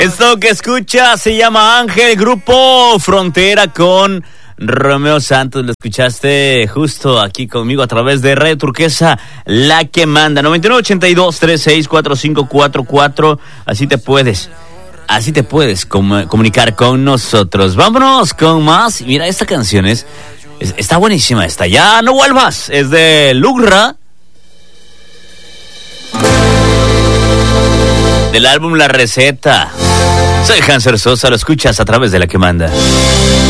Esto que escucha se llama Ángel, Grupo Frontera con Romeo Santos. Lo escuchaste justo aquí conmigo a través de Radio Turquesa, la que manda. 9982-364544. Así te puedes comunicar con nosotros. Vámonos con más. Mira, esta canción está buenísima esta. Ya no vuelvas. Es de Lugra, del álbum La Receta. Soy Hanser Sosa, lo escuchas a través de la que manda.